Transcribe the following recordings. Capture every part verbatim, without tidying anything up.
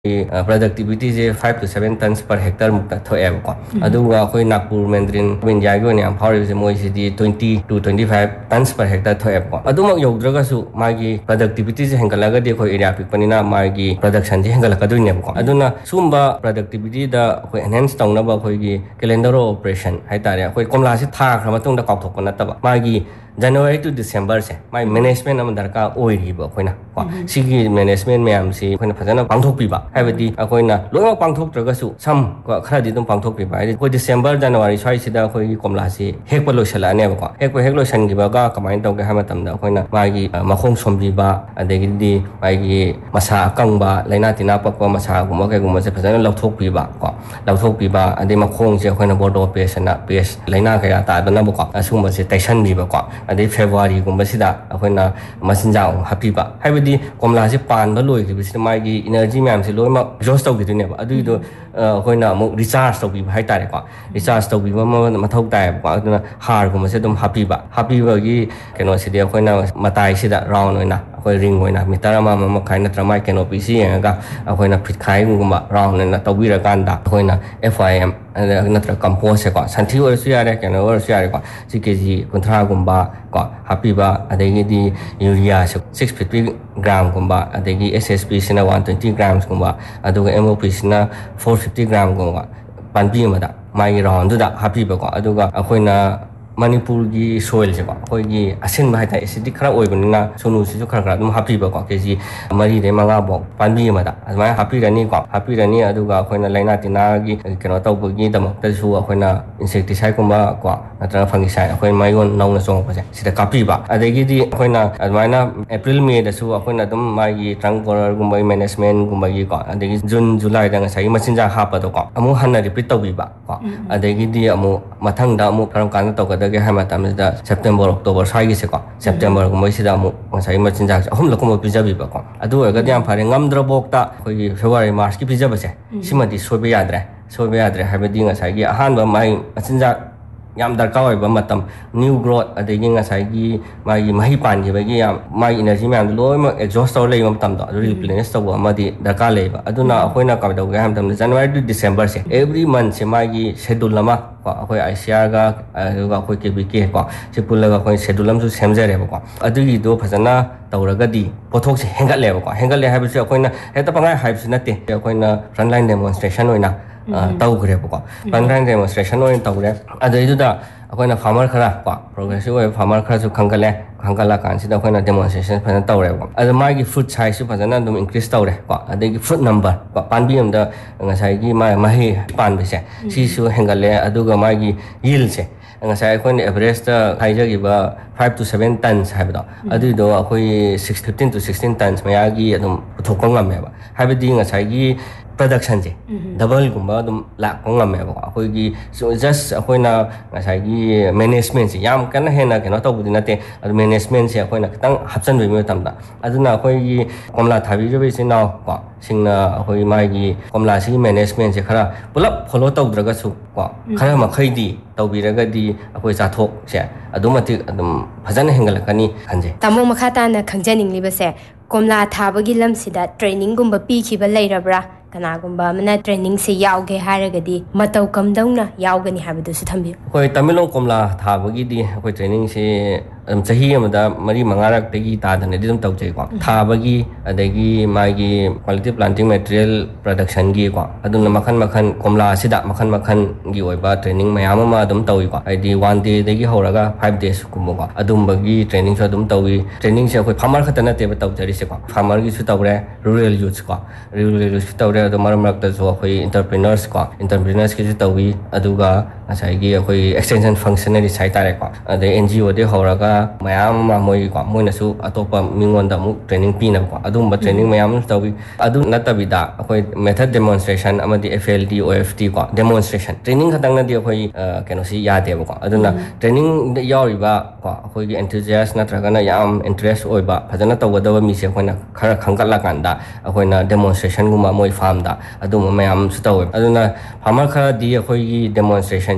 productivity je five to seven tons per hectare mukta thoe ko aduga khoi Nagpur Mandarin India gi ne am phari je moi sidi twenty to twenty-five tons per hectare thoe ko adumak yogdraga su magi productivity je hengalaga de khoi area pikpanina magi production je hengalaka duine ko aduna sumba productivity da khoi enhance tawna ba khoi gi calendar operation hai tare khoi komla se tha khra matung da kauk thokna ta ba magi January to December se my management am darka oiri ba khoina ko sigi management myam si khoina phajana pangthok pi ba haibadi akoina loima pangthok traga su sam ko khara di dum pangthok pi ba ko December January swai sida khoi komla si hekpa lo shala ne ba ko hekpa heklo shan gi ba ga kamain taw ge hama tam da khoina magi makhong sombi ba adegi di magi masa akang ba laina tina pakwa masa guma ke guma se phajana lauthok pi ba ko lauthok pi ba ade makhong se khoina bordo pesana pes laina ka ya ta dana ba ko asum se taisan bi ba ko ade February gumba sida akoina masinja happy ba haibadi komla se pan ba loi gi magi energy myam se loima exhaust tau gi ne ba adu do akoina mo recharge tau bi hai tare ko recharge tau bi ma mathau tai ba aduna har gumba se dum happy ba happy ba gi keno se de akoina matai sida round oina akoi ring oina meter ma ma khai na tramai keno pc ga akoina phit khai gumba round na tau bi ra kan da akoina F I M natra compose ko santhi or su yare keno or su yare ko sikji kontra gumba ko happy ba adegi di urea six fifty gram gumba adegi S S P sina one twenty grams gumba aduga M O P sina four fifty gram gumba panbi ma da mai round da happy ba ko aduga akoina Manipur gi soil je ko koi gi asin ba ta acidic khara oi bunina sonu si khara khara dum happy ba ko kg mari de manga bo panbi ma da ma happy rani ko happy rani aduga koina laina tina gi keno taw bu gi damak ta su koina insecticide ko ma ko natra fungicide koi mai gon nong na song pa je sida copy ba adegi di koina admaina April May da su koina dum mai gi trunk color gum mai management gum mai ko adegi June July da ngai machinja ha pa do ko amu hanna repeat taw bi ba ko adegi di amu mathang da amu karam kan taw da ge hama tamda September October sai gi se ko September ko mai sida mu ngai machinja hum la ko mo pija bi ba ko adu ga diam phare ngamdra bokta koi February March ki pija ba se simadi sobe yadre sobe yadre habedi ngai gi ahan ba mai machinja yam darka oi ba matam new growth adegi ngai gi mai mahi pan gi ba gi yam mai energy man loi ma exhaust or lei matam da replenish to ma di darka lei ba aduna akoina ka da ga ham tam January to December se every month se mai gi schedule lama ko akoi I C R ga ga akoi K B K ko se pula ga akoi schedule lam su semjare ba ko adugi do phajana tawraga di pothok se hengal le ba ko hengal le habi se akoina heta pangai hype se nate akoina frontline demonstration oina tau gre ko frontline demonstration oina tawre adai da akoina farmer khara ko progressive way farmer khara su khangale khangala kan sida akoina demonstration phana tawre ko adu magi fruit size su phana dum increase tawre ko adagi fruit number ko panbi am da ngasai gi ma mahi pan be se si su hengale aduga magi yield se ngasai akoina average ta haija gi ba five to seven tons habda adu do akoi six fifteen to sixteen tons mayagi adum puthok ngam me ba habdi ngasai gi production je double gumba dum la ko ngam me ba akoi gi so just akoina ngasai gi management se yam kan hena keno to budi nate adu management se akoina kitang hapsan be me tamda aduna akoi gi komla thabi je be se naw ko singna akoi mai gi komla si management se khara pulap follow taw draga su ko khara ma khai di taw bi raga di akoi cha thok se adumati adum phajana hengalakani khanje tamo makhata na khangjaning liba se komla thabagi lam sida training gumba pi khiba leirabra kanagumba mana training se yauge haragadi matau kamdauna yaugani habadu su thambi koi tamilong komla thabagi di koi training se am chahi amada mari mangarak tegi ta dane dum tau chei ko thabagi adagi magi quality planting material production gi ko aduna makhan makhan komla sida makhan makhan gi oiba training mayam ma dum tawi ko id one day degi horaga five days kumbo ko adum bagi training so dum tawi training se koi farmer khatana te ba tau jari se ko farmer gi su tawre rural youth ko rural youth tawre adu maram rak ta so koi entrepreneurs ko entrepreneurs ki su tawi aduga asai gi koi extension functionary sai tare ko ade N G O de horaga mayam ma moi ko moi na su atopa mingon da mu training pina ko adum ba training mayam tawi adu natabida koi method demonstration amadi F L D O F T ko demonstration training khatang na di koi keno si ya de ko aduna training yauri ba ko koi gi enthusiast na traga na yam interest oi ba phajana tawada ba mi se koi na khara khangkala kanda koi na demonstration guma moi farm da adum mayam su tawi aduna farmer khara di koi gi demonstration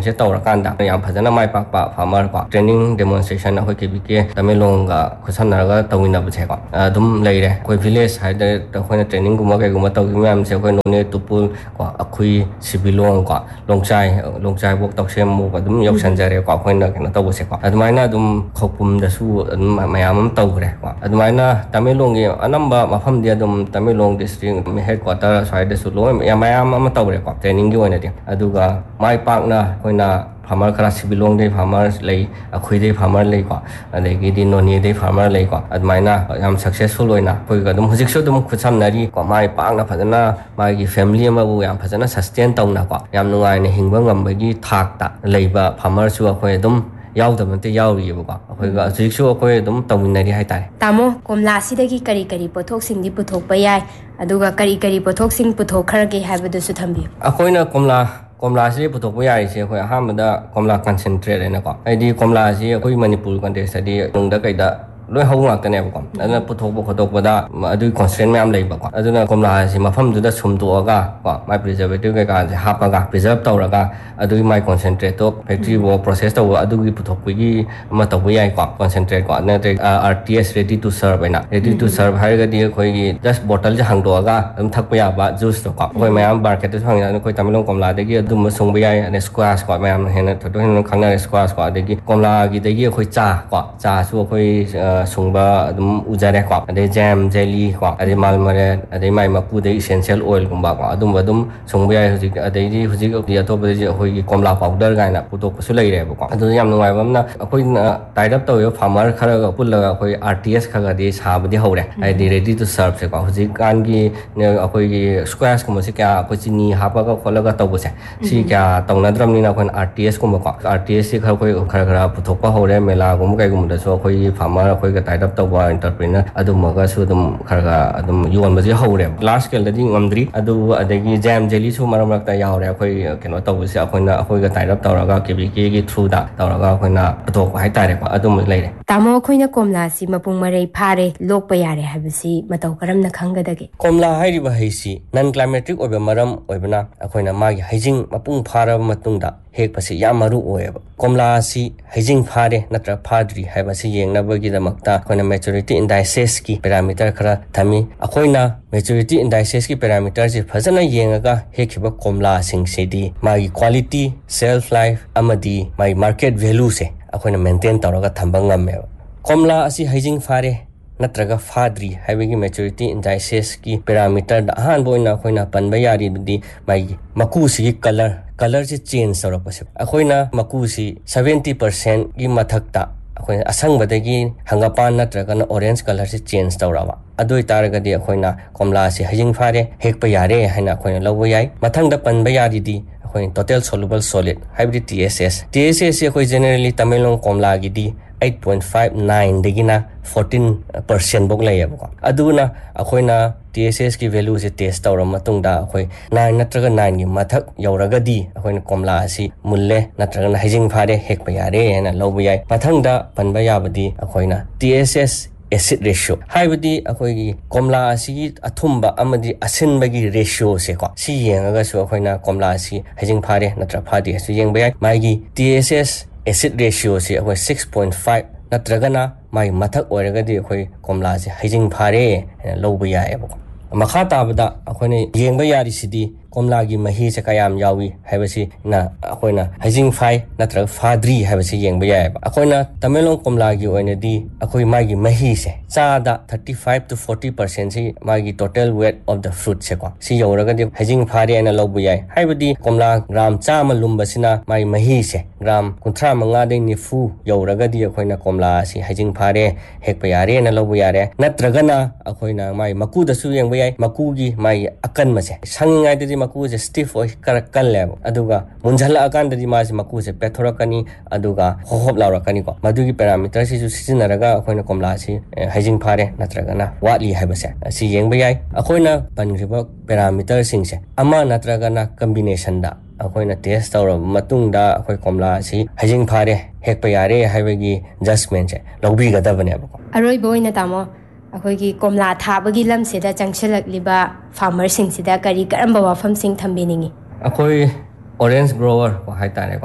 ꯁꯦ ꯇꯧꯔꯀꯥꯟꯗ ꯌꯥꯝ ꯐꯖꯅ ꯃꯥꯏ ꯄꯥꯛꯄ farmer ꯀꯣ training demonstration ꯑꯩꯈꯣꯏ ꯀꯦꯕꯤꯀꯦ ꯇꯃꯦꯡꯂꯣꯡꯒ ꯈꯨꯠꯁꯝꯅꯔꯒ ꯇꯧꯃꯤꯟꯅꯕꯁꯦ ꯀꯣ ꯑꯗꯨꯝ ꯂꯩꯔꯦ ꯑꯩꯈꯣꯏ ꯚꯤꯂꯦꯖ ꯍꯥꯏꯗ ꯑꯩꯈꯣꯏꯅ ꯇ꯭ꯔꯦꯅꯤꯡꯒꯨꯝꯕ ꯀꯩꯒꯨꯝꯕ ꯇꯧꯈꯤꯕ ꯃꯌꯥꯝꯁꯦ ꯑꯩꯈꯣꯏ ꯅꯣꯅꯦ ꯇꯨꯄꯨꯜ ꯀꯣ ꯑꯈꯨꯏ ꯁꯤꯕꯤꯂꯣꯡ ꯀꯣ ꯂꯣꯡꯆꯥꯏ ꯂꯣꯡꯆꯥꯏꯕꯣꯛ ꯇꯧꯁꯦꯝꯃꯨꯛ ꯑꯗꯨꯝ ꯌꯧꯁꯟꯖꯔꯦ ꯀꯣ ꯑꯩꯈꯣꯏꯅ ꯀꯩꯅꯣ ꯇꯧꯕꯁꯦ ꯀꯣ ꯑꯗꯨꯃꯥꯏꯅ ꯑꯗꯨꯝ ꯈꯧꯄꯨꯝꯗꯁꯨ ꯑꯗꯨꯝ ꯃꯌꯥꯝ ꯑꯃ ꯇꯧꯈ꯭ꯔꯦ ꯀꯣ ꯑꯗꯨꯃꯥꯏꯅ ꯇꯃꯦꯡꯂꯣꯡꯒꯤ ꯑꯅꯝꯕ ꯃꯐꯝꯗꯤ ꯑꯗꯨꯝ ꯇꯃꯦꯡꯂꯣꯡ ꯗꯤꯁꯇ꯭ꯔꯤꯛ ꯍꯦꯗ ꯀ꯭ꯋꯥꯇꯔ ꯁ꯭ꯋꯥꯏꯗꯁꯨ ꯂꯣꯏ ꯃꯌꯥꯝ ꯑꯃ ꯇꯧꯔꯦꯀꯣ ꯇ꯭ꯔꯦꯅꯤꯡꯒꯤ ꯑꯣꯏꯅꯗꯤ ꯑꯗꯨꯒ ꯃꯥꯏ ꯄꯥꯛꯅ ꯑꯩꯈꯣꯏꯅ ꯐꯥꯔꯃꯔ ꯈꯔ ꯁꯤꯕꯤꯂꯣꯡꯗꯩ ꯐꯥꯔꯃꯔ ꯂꯩ ꯑꯩꯈꯣꯏꯗꯩ ꯐꯥꯔꯃꯔ ꯂꯩꯀꯣ ꯑꯗꯒꯤꯗꯤ ꯅꯣꯅꯦꯗꯩ ꯐꯥꯔꯃꯔ ꯂꯩꯀꯣ ꯑꯗꯨꯃꯥꯏꯅ ꯌꯥꯝ ꯁꯛꯁꯦꯁꯐꯨꯜ ꯑꯣꯏꯅ ꯑꯩꯈꯣꯏꯒ ꯑꯗꯨꯝ ꯍꯧꯖꯤꯛꯁꯨ ꯑꯗꯨꯝ ꯈꯨꯠꯁꯝꯅꯔꯤꯀꯣ ꯃꯥꯏ ꯄꯥꯛꯅ ꯐꯖꯅ ꯃꯥꯒꯤ ꯐꯦꯃꯤꯂꯤ ꯑꯃꯕꯨ ꯌꯥꯝ ꯐꯖꯅ ꯁꯁꯇꯦꯟ ꯇꯧꯅꯀꯣ ꯌꯥꯝ ꯅꯨꯡꯉꯥꯏꯅ ꯍꯤꯡꯕ ꯉꯝꯕꯒꯤ ꯊꯥꯛꯇ ꯂꯩꯕ ꯐꯥꯔꯃꯔꯁꯨ ꯑꯩꯈꯣꯏ ꯑꯗꯨꯝ ꯌꯥꯎꯗꯕ ꯅꯠꯇꯦ ꯌꯥꯎꯔꯤꯑꯕꯀꯣ ꯑꯩꯈꯣꯏꯒ ꯍꯧꯖꯤꯛꯁꯨ ꯑꯩꯈꯣꯏ ꯑꯗꯨꯝ ꯇꯧꯃꯤꯟꯅꯔꯤ ꯍꯥꯏꯇꯥꯔꯦ ꯇꯥꯃꯣ ꯀꯣꯝꯂꯥꯁꯤꯗꯒꯤ ꯀꯔꯤ ꯀꯔꯤ ꯄꯣꯠꯊꯣꯛꯁꯤꯡꯗꯤ ꯄꯨꯊꯣꯛꯄ ꯌꯥꯏ ꯑꯗꯨꯒ ꯀꯔꯤ ꯀꯔꯤ ꯄꯣꯠꯊꯣꯛꯁꯤꯡ ꯄꯨꯊꯣꯛꯈ꯭ꯔꯒꯦ ꯍꯥꯏꯕꯗꯨꯁꯨ ꯊꯝꯕꯤꯌꯨ ꯑꯩꯈꯣꯏꯅ ꯀꯣꯝꯂꯥ ꯀꯣꯝꯂꯥꯁꯤ ꯄꯨꯊꯣꯛꯄ ꯌꯥꯔꯤꯁꯦ ꯑꯩꯈꯣꯏ ꯑꯍꯥꯟꯕꯗ ꯀꯣꯝꯂꯥ ꯀꯟꯁꯦꯟꯇ꯭ꯔꯦꯠ ꯍꯥꯏꯅꯀꯣ ꯍꯥꯏꯗꯤ ꯀꯣꯝꯂꯥꯁꯤ ꯑꯩꯈꯣꯏ ꯃꯅꯤꯄꯨꯔ ꯀꯟꯇꯦꯛꯁꯇꯗꯤ ꯅꯨꯡꯗ ꯀꯩꯗ ꯂꯣꯏ ꯍꯧꯕ ꯉꯥꯛꯇꯅꯦꯕꯀꯣ ꯑꯗꯨꯅ ꯄꯨꯊꯣꯛꯄ ꯈꯣꯠꯇꯣꯛꯄꯗ ꯑꯗꯨꯒꯤ ꯀꯣꯟꯁꯇ꯭ꯔꯦꯟ ꯃꯌꯥꯝ ꯂꯩꯕꯀꯣ ꯑꯗꯨꯅ ꯀꯣꯝꯂꯥꯁꯤ ꯃꯐꯝꯗꯨꯗ ꯁꯨꯝꯇꯣꯛꯑꯒ ꯀꯣ ꯃꯥꯏ ꯄ꯭ꯔꯤꯖꯔꯕꯦꯇꯤቭ ꯀꯩꯀꯥꯁꯦ ꯍꯥꯞꯄꯒ ꯄ꯭ꯔꯤꯖꯔꯕ ꯇꯧꯔꯒ ꯑꯗꯨꯒꯤ ꯃꯥꯏ ꯀꯣꯟꯁꯦꯟꯇ꯭ꯔꯦꯠꯇꯣ ꯐꯦꯛꯇ꯭ꯔꯤꯐꯥꯎ ꯄ꯭ꯔꯣꯁꯦꯁ ꯇꯧꯕ ꯑꯗꯨꯒꯤ ꯄꯨꯊꯣꯛꯄꯒꯤ ꯑꯃ ꯇꯧꯕ ꯌꯥꯏꯀꯣ ꯀꯣꯟꯁꯦꯟꯇ꯭ꯔꯦꯠ ꯀꯣ ꯅꯠꯇ꯭ꯔꯒ R T S ready to Sarva ꯍꯥꯏꯅ ꯔꯦꯗꯤ ꯇꯨ ꯁꯔꯚ ꯍꯥꯏꯔꯒꯗꯤ ꯑꯩꯈꯣꯏꯒꯤ ꯖꯁ ꯕꯣꯇꯜꯁꯦ ꯍꯥꯡꯗꯣꯛꯑꯒ ꯑꯗꯨꯝ ꯊꯛꯄ ꯌꯥꯕ ꯖꯨꯁꯇꯣ ꯀꯣ ꯑꯩꯈꯣꯏ ꯃꯌꯥꯝ ꯃꯥꯔꯀꯦꯠꯇꯁꯨ ꯐꯪꯉꯤ ꯑꯗꯨꯅ ꯑꯩꯈꯣꯏ ꯇꯃꯦꯡꯂꯣꯡ ꯀꯣꯝꯂꯥꯗꯒꯤ ꯑꯗꯨꯝꯕ ꯁꯨꯡꯕ ꯌꯥꯏ ꯑꯗꯩ ꯁ꯭ꯀ꯭ꯋꯥꯁ ꯀꯣ ꯃꯌꯥꯝꯅ ꯍꯦꯟꯅ ꯊꯣꯏꯗꯣꯛ ꯍꯦꯟꯅ ꯈꯪꯅꯔꯦ ꯁ꯭ꯀ꯭ꯋꯥꯁ ꯀꯣ ꯑꯗꯒꯤ ꯀꯣꯝꯂꯥꯒꯤꯗꯒꯤ ꯑꯩꯈꯣꯏ ꯆꯥ ꯀꯣ ꯆꯥꯁꯨ ꯑꯩꯈꯣꯏ ꯁꯨꯡꯕ ꯑꯗꯨꯝ ꯎꯖꯔꯦꯀꯣ ꯑꯗꯩ ꯖꯦꯝ ꯖꯦꯂꯤ ꯀꯣ ꯑꯗꯩ ꯃꯥꯜꯃꯔꯦꯠ ꯑꯗꯩ ꯃꯥꯏ ꯃꯀꯨꯗꯒꯤ ꯏꯁꯦꯟꯁꯤꯌꯦꯜ ꯑꯣꯏꯜꯒꯨꯝꯕ ꯀꯣ ꯑꯗꯨꯝꯕ ꯑꯗꯨꯝ ꯁꯨꯡꯕ ꯌꯥꯏ ꯍꯧꯖꯤꯛ ꯑꯗꯩꯗꯤ ꯍꯧꯖꯤꯛ ꯑꯇꯣꯞꯄꯗꯗꯤ ꯑꯩꯈꯣꯏꯒꯤ ꯀꯣꯝꯂꯥ ꯄꯥꯎꯗꯔ ꯀꯥꯏꯅ ꯄꯨꯊꯣꯛꯄꯁꯨ ꯂꯩꯔꯦꯕꯀꯣ ꯑꯗꯨꯗ ꯌꯥꯝ ꯅꯨꯡꯉꯥꯏꯕ ꯑꯃꯅ ꯑꯩꯈꯣꯏꯅ ꯇꯥꯏꯠ ꯑꯞ ꯇꯧꯔꯤꯕ ꯐꯥꯔꯃꯔ ꯈꯔꯒ ꯄꯨꯜꯂꯒ ꯑꯩꯈꯣꯏ ꯑꯥꯔ ꯇꯤ ꯑꯦꯁ ꯈꯔꯒꯗꯤ ꯁꯥꯕꯗꯤ ꯍꯧꯔꯦ ꯍꯥꯏꯗꯤ ꯔꯦꯗꯤ ꯇꯨ ꯁꯔꯚꯁꯦꯀꯣ ꯍꯧꯖꯤꯛꯀꯥꯟꯒꯤ ꯑꯩꯈꯣꯏꯒꯤ ꯁ꯭ꯀ꯭ꯋꯥꯁꯀꯨꯝꯕꯁꯦ ꯀꯌꯥ ꯑꯩꯈꯣꯏ ꯆꯤꯅꯤ ꯍꯥꯞꯄꯒ ꯈꯣꯠꯂꯒ ꯇꯧꯕꯁꯦ ꯁꯤ ꯀꯌꯥ ꯇꯧꯅꯗ꯭ꯔꯕꯅꯤꯅ ꯑꯩꯈꯣꯏꯅ R T S ꯀꯨꯝꯕꯀꯣ R T ꯑꯦꯁꯁꯤ ꯈꯔ ꯑꯩꯈꯣꯏ ꯈꯔ ꯈꯔ ꯄꯨꯊꯣꯛꯄ ꯍꯧꯔꯦ ꯃꯦꯂꯥꯒꯨꯝꯕ ꯀꯩꯒꯨꯝꯕꯗꯁꯨ ꯑꯩꯈꯣꯏꯒꯤ ꯐꯥꯔꯃꯔ ꯑꯩꯈꯣꯏꯒ ꯇꯥꯏꯠ ꯑꯞ ꯇꯧꯕ ꯑꯦꯟꯇꯔꯄ꯭ꯔꯤꯅꯔ ꯑꯗꯨꯝꯃꯒꯁꯨ ꯑꯗꯨꯝ ꯈꯔ ꯈꯔ ꯑꯗꯨꯝ ꯌꯣꯟꯕꯁꯦ ꯍꯧꯔꯦꯕ ꯂꯥꯔꯖ ꯁ꯭ꯀꯦꯜꯗꯗꯤ ꯉꯝꯗ꯭ꯔꯤ ꯑꯗꯨ ꯑꯗꯒꯤ ꯖꯦꯝ ꯖꯦꯂꯤꯁꯨ ꯃꯔꯛ ꯃꯔꯛꯇ ꯌꯥꯎꯔꯦ ꯑꯩꯈꯣꯏ ꯀꯩꯅꯣ ꯇꯧꯕꯁꯦ ꯑꯩꯈꯣꯏꯅ ꯑꯩꯈꯣꯏꯒ ꯇꯥꯏꯠ ꯑꯞ ꯇꯧꯔꯒ ꯀꯦꯕꯤꯀꯦꯒꯤ ꯊ꯭ꯔꯨꯗ ꯇꯧꯔꯒ ꯑꯩꯈꯣꯏꯅ ꯄꯨꯊꯣꯛꯄ ꯍꯥꯏꯇꯥꯔꯦꯀꯣ ꯑꯗꯨꯝꯕ ꯂꯩꯔꯦ ꯇꯥꯃꯣ ꯑꯩꯈꯣꯏꯅ ꯀꯣꯝꯂꯥꯁꯤ ꯃꯄꯨꯡ ꯃꯔꯩ ꯐꯥꯔꯦ ꯂꯣꯛꯄ ꯌꯥꯔꯦ ꯍꯥꯏꯕꯁꯤ ꯃꯇꯧ ꯀꯔꯝꯅ ꯈꯪꯒꯗꯒꯦ ꯀꯣꯝꯂꯥ ꯍꯥꯏꯔꯤꯕ ꯍꯩꯁꯤ ꯅꯟ ꯀ꯭ꯂꯥꯏꯃꯦꯇꯤꯛ ꯑꯣꯏꯕ ꯃꯔꯝ ꯑꯣꯏꯕꯅ ꯑꯩꯈꯣꯏꯅ ꯃꯥꯒꯤ ꯍꯩꯖꯤꯡ ꯃꯄꯨꯡ ꯐꯥꯔꯕ ꯃꯇꯨꯡꯗ ꯍꯦꯛꯄꯁꯤ ꯌꯥꯝ ꯃꯔꯨ ꯑꯣꯏꯌꯦꯕ ꯀꯣꯝꯂꯥ ꯑꯁꯤ ꯍꯩꯖꯤꯡ ꯐꯥꯔꯦ ꯅꯠꯇ꯭ꯔꯒ ꯐꯥꯗ꯭ꯔꯤ ꯍꯥꯏꯕꯁꯤ ꯌꯦꯡꯅꯕꯒꯤꯗꯃꯛꯇ ꯑꯩꯈꯣꯏꯅ ꯃꯦꯆꯨꯔꯤꯇꯤ ꯏꯟꯗꯥꯏꯁꯦꯁꯀꯤ ꯄꯦꯔꯥꯃꯤꯇꯔ ꯈꯔ ꯊꯝꯃꯤ ꯑꯩꯈꯣꯏꯅ ꯃꯦꯆꯨꯔꯤꯇꯤ ꯏꯟꯗꯥꯏꯁꯦꯁꯀꯤ ꯄꯦꯔꯥꯃꯤꯇꯔꯁꯤ ꯐꯖꯅ ꯌꯦꯡꯉꯒ ꯍꯦꯛꯈꯤꯕ ꯀꯣꯝꯂꯥꯁꯤꯡꯁꯤꯗꯤ ꯃꯥꯒꯤ ꯀ꯭ꯋꯥꯂꯤꯇꯤ ꯁꯦꯜꯐ ꯂꯥꯏꯐ ꯑꯃꯗꯤ ꯃꯥꯒꯤ ꯃꯥꯔꯀꯦꯠ ꯚꯦꯂꯨꯁꯦ ꯑꯩꯈꯣꯏꯅ ꯃꯦꯟꯇꯦꯟ ꯇꯧꯔꯒ ꯊꯝꯕ ꯉꯝꯃꯦꯕ ꯀꯣꯝꯂꯥ ꯑꯁꯤ ꯍꯩꯖꯤꯡ ꯐꯥꯔꯦ ꯅꯠꯇ꯭ꯔꯒ ꯐꯥꯗ꯭ꯔꯤ ꯍꯥꯏꯕꯒꯤ ꯃꯦꯆꯨꯔꯤꯇꯤ ꯏꯟꯗꯥꯏꯁꯦꯁꯀꯤ ꯄꯦꯔꯥꯃꯤꯇꯔꯗ ꯑꯍꯥꯟꯕ ꯑꯣꯏꯅ ꯑꯩꯈꯣꯏꯅ ꯄꯟꯕ ꯌꯥꯔꯤꯕꯗꯤ ꯃꯥꯒꯤ ꯃꯀꯨꯁꯤꯒꯤ ꯀꯂꯔ ꯀꯂꯔꯁꯤ ꯆꯦꯟꯖ ꯇꯧꯔꯛꯄꯁꯦ ꯑꯩꯈꯣꯏꯅ ꯃꯀꯨꯁꯤ ꯁꯕꯦꯟꯇꯤ ꯄꯔꯁꯦꯟꯒꯤ ꯃꯊꯛꯇ ꯑꯩꯈꯣꯏꯅ ꯑꯁꯪꯕꯗꯒꯤ ꯍꯪꯒꯄꯥꯟ ꯅꯠꯇ꯭ꯔꯒꯅ ꯑꯣꯔꯦꯟꯖ ꯀꯂꯔꯁꯤ ꯆꯦꯟꯖ ꯇꯧꯔꯕ ꯑꯗꯨ ꯑꯣꯏꯇꯥꯔꯒꯗꯤ ꯑꯩꯈꯣꯏꯅ ꯀꯣꯝꯂꯥꯁꯤ ꯍꯩꯖꯤꯡ ꯐꯥꯔꯦ ꯍꯦꯛꯄ ꯌꯥꯔꯦ ꯍꯥꯏꯅ ꯑꯩꯈꯣꯏꯅ ꯂꯧꯕ ꯌꯥꯏ ꯃꯊꯪꯗ ꯄꯟꯕ ꯌꯥꯔꯤꯗꯤ ꯑꯩꯈꯣꯏ ꯇꯣꯇꯦꯜ ꯁꯣꯂꯨꯕꯜ ꯁꯣꯂꯤꯗ ꯍꯥꯏꯕꯗꯤ T S S T S ꯑꯦꯁꯁꯤ ꯑꯩꯈꯣꯏ ꯖꯦꯅꯔꯦꯂꯤ Tamenglong ꯀꯣꯝꯂꯥꯒꯤꯗꯤ eight point five nine दगिना fourteen percent बोक लेयेबको अदुना अखोइना T S S की वैल्यू से टेस्ट तौर मतुंगदा अखोइ nine नत्रगा nine की मथक यौरगदी अखोइना कोमला असि मुल्ले नत्रगा हाइजिंग फारे हेकप यारे हैना लौब याय मथंगदा पनबा याबदी अखोइना T S S acid ratio हाइबदी अखोइगी कोमला असि अथुंबा अमदी असिनबगी रेशियो से को सि येंगा सु अखोइना कोमला असि हाइजिंग फारे नत्र फादि सु येंबा याय माइगी T S S acid ratio से अखोइ six point five नत्रगना माइ मथक ओरगदी अखोइ कोमला से हाइजिंग फारे हैना लौब यायबको मखा ताबदा अखोइने येंबा यारिसिदी कोमलागी मही से कयाम यावी हैबसी ना अखोइना हाइजिंग फाइ नत्रग फाद्री हैबसी येंबा यायबा अखोइना तमेलोंग कोमलागी ओइनेदी अखोइ मागी मही से चादा thirty-five to forty percent से मागी total weight of the fruit से को सि यौरगदी हाइजिंग फारे हैना लौब याय हैबदी कोमला ग्राम चाम लुम्बसिना माई मही से ग्राम कुंथ्रा मंगा दे निफु यौरगदी अखोइना कोमला सि हाइजिंग फारे हेकपा यारे हैना लौब यारे नत्रगना अखोइना माई मकुदसु येंबा याय मकुगी माई अकन मसे संगाइददी मकुजे स्टिफ ओइ कर कल्लेब अदुगा मुंझला अकांददी मासे मकुजे पेथोरकनी अदुगा होहोब लावरकनी को मदुगी पैरामीटर सिजु सिजनरगा अखोइना कोमला सि हाइजिंग फारे नत्रगना वाटली हैबसे सि येंबा याय अखोइना पनग्रिबा पैरामीटर सिंगसे अमा नत्रगना कॉम्बिनेशन दा अखोइना टेस्ट तौर मतुंगदा अखोइ कोमला सि हाइजिंग फारे हेकपा यारे हैबगी जजमेंट से लौबीगदबने अरोइबो ओइना तामो अखोइगी कोमला थाबगी लमसेदा चंगछलकलिबा फार्मर सिंगसिदा करी करंबा वाफम सिंग थंबिनिंगी अखोइ ऑरेंज ग्रोवर को हाइतारे को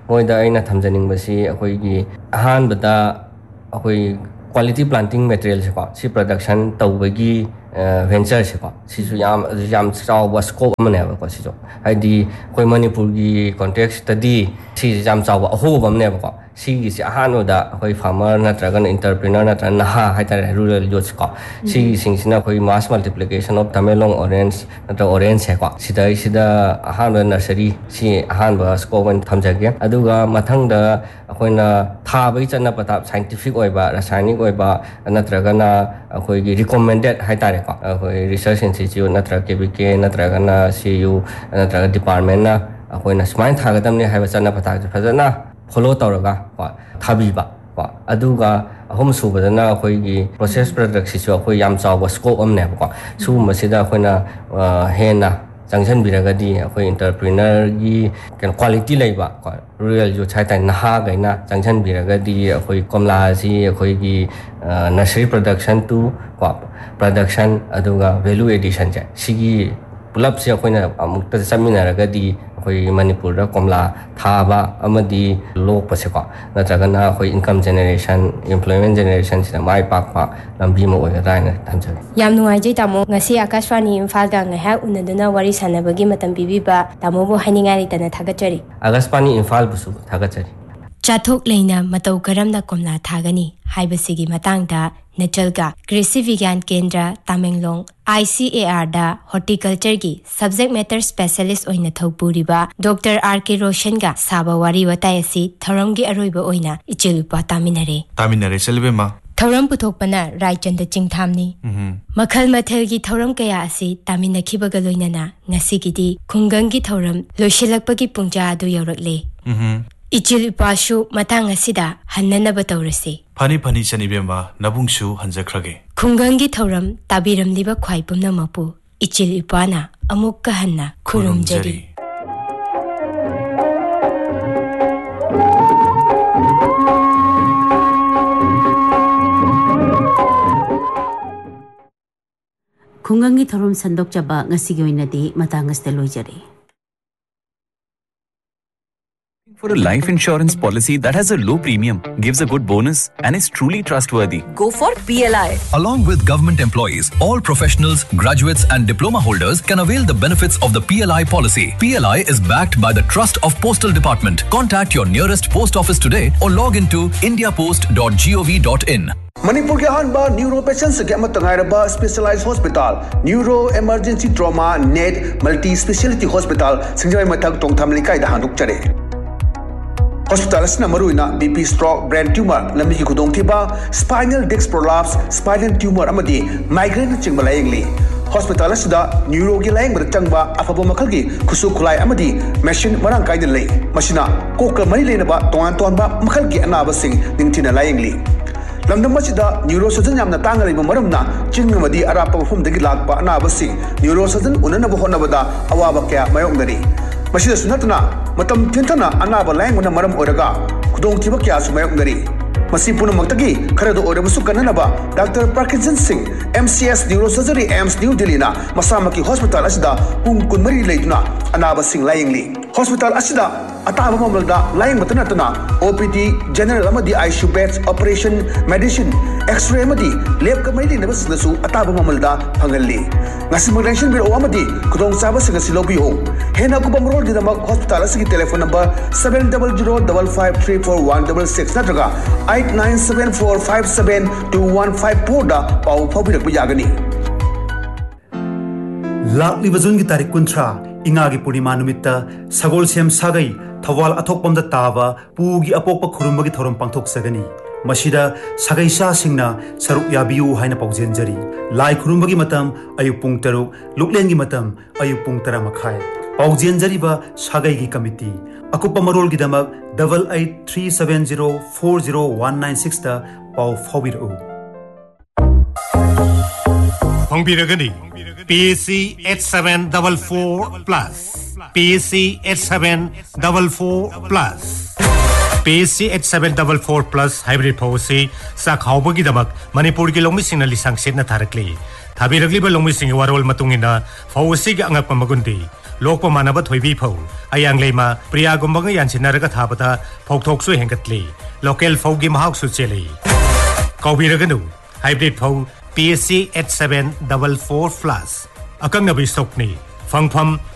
मोइदा अइना थमजनिंगबसी अखोइगी अहानबदा अखोइ क्वालिटी प्लांटिंग मटेरियल से को सी प्रोडक्शन तौबगी वेंचर से को सिसु याम याम चाव स्कोप अमने को सिसु हाइदी कोइ मणिपुर की कॉन्टेक्स्ट तदी सी याम चाव अहोब अमने को सी से अहानोदा कोइ फार्मर नत्रगन एंटरप्रेन्योर नत्र नहा हाइतारे रूरल यूथ को सी सिंगसिना कोइ मास मल्टीप्लिकेशन ऑफ तमेलोंग ऑरेंज नत्र ऑरेंज है को सिदा सिदा अहान नर्सरी सी अहान स्कोप अन थमजगे अदुगा मथंगदा अखोइना थाबई चना पता साइंटिफिक ओइबा रासायनिक ओइबा नत्रगना अखोइगी रिकमेंडेड हाइतारे को अखोइ रिसर्च इंस्टीट्यूट नत्र केबीके नत्रगना सीयू नत्र डिपार्टमेंट ना अखोइना स्माइन थागदमने हाइबा चना पता फजना फॉलो तौरगा को थाबीबा को अदुगा अहम सुबदना अखोइगी प्रोसेस प्रोडक्ट सिसु अखोइ याम चाव स्कोप अमने को सुमसिदा अखोइना हेना जंक्शन बिरगदी अखोइ एंटरप्रेन्योर की कैन क्वालिटी लेबा को रूरल जो छाइता नहा गइना junction बिरगदी अखोइ Kamala ji अखोइगी nursery production to को प्रोडक्शन अदुगा वैल्यू एडिशन जे सिगी पुलप से अखोइना अमुक्त चमिनारगदी अखोइ मणिपुर कमला थाबा अमदी लोक पसेको नत्रगना अखोइ इनकम जनरेशन एम्प्लॉयमेंट जनरेशन से माइ पाकपा लंबी म ओइगदाइन थमजगे याम नुआइजै तामो ngasi आकाशवाणी इम्फाल गा ngha उनदुना वारी सानबगी मतम बिबिबा तामो बो हाइनिंगारि तना थागचरी आकाशवाणी इम्फाल बुसु थागचरी चाथोक लेना मतौ करमना कोमला थागनी हाइबसिगी मतंगदा नेचलगा कृषि विज्ञान केंद्र Tamenglong I C A R दा हॉर्टिकल्चर की subject matter specialist ओइना थौपुरिबा doctor R के रोशन गा साबा वारी वतायसी थरमगी अरोइबा ओइना इचेलुपा तामिनरे तामिनरे सेलबेमा थौरम पुथोकपना रायचंद चिंगथामनी मखल मथलगी थौरम कया असि तामिनखिबगा लोइनाना ngasiगidi खुंगंगी थौरम लोइसिलकपगी पुंजा अदु यौरकले इचिल पाशु Matang असिदा हन्ननब तौरसे funny funny चनिबेमा नबुंगसु हंजख्रगे खुंगंगी थौरम ताबिरमलिबा ख्वाइ पुमनमपु इचिल इपाना अमुक्का Hannah खुरुमजरी खुंगंगी थौरम संदोकचबा ngasigi oinadi matangasde loijari. For a life insurance policy that has a low premium, gives a good bonus, and is truly trustworthy, go for P L I. Along with government employees, all professionals, graduates, and diploma holders can avail the benefits of the P L I policy. P L I is backed by the Trust of Postal Department. Contact your nearest post office today or log into india post dot gov dot in. Manipur के हानबा neuro patients के अमत तंगाइरबा specialised hospital neuro emergency trauma net multi speciality hospital सिंजवाई मथक टोंगथाम लिकाई दा हांदुकचरे hospital असना मरुइना BP stroke brain tumour लंबी की खुदोंथिबा spinal disc prolapse spinal tumour अमदी migraine चिंगबा लायंगली hospital असदा neuro की lying बर चंगबा अफबो मखल की खुसु खुलाई अमदी machine Marang कायदन लई मसिना कोक मरी लेनबा तोंगान तोंबा मखल की अनाबा सिंग निंगथिना लायंगली लमदम मसिदा न्यूरो सर्जन यामना तांगरिबा मरमना चिंगमदी अरापा मफुमदगी लाकबा अनाबा सिंग न्यूरो सर्जन उननबो होनबदा अवाबा क्या मयोंगदरी मसिदा सुनतना मतम थिंथना अनाबा लायंगना मरम ओरगा खुदोंथिबा क्या सुमयोंगदरी मसी पुनमक्तगी खरदो ओरबसु कननबा doctor Parkinson Singh MCS neuro surgery AIIMS new Delhi ना मसामकी हॉस्पिटल असिदा पुंग कुनमरी लेदुना अनाबा Singh लायंगली hospital असिदा अताबा ममलदा lying मतनतना OPD general अमदी ICU beds operation medicine x ray अमदी lab कमरी लेनबसु अताबा ममलदा फंगल्ली ngasi magdenshin biro amadi kudong saba singa silobiyo hena ku bamrol didamak hospital asigi telephone number seven zero zero five five three four one six six natraga eight nine seven four five seven two one five four da pau phabirak biyagani lakli bazun gi tarik kunthra ingagi purnima numitta sagol sem sagai thawal athokpamda taba pugi apokpa khurumba gi thorom pangthok sagani मसीदा सगैसा सिंगना सरुक याबियु हाइना पाउजेंजरी लाई खुरुंबगी मतम अयुक पुंग तरुक लुकलेंगी मतम अयुक पुंग तरा मखाय पाउजेंजरीबा सगैगी committee अकुपा Marol गी दमक double eight three seven zero four zero one nine six ता पाउ फौबिरउ फंगबिरगनी P C eight seven four four plus P C eight seven four four plus P C eight seven four four plus hybrid policy sakhaubagi damak manipur gi longmi singna lisang setna tharakli thabiragli ba longmi sing warol matungina policy gi angak pamagundi लोक मानब थोबी फौ Ayang lemma प्रियागुम्बंग यानसिनरगा थाबदा फौथोकसु हेंगतली local फौगी महाक्सु चेली कौबिरगनु hybrid फौ P S C eight seven four four plus अकंग नबी स्टॉकनी फंगफम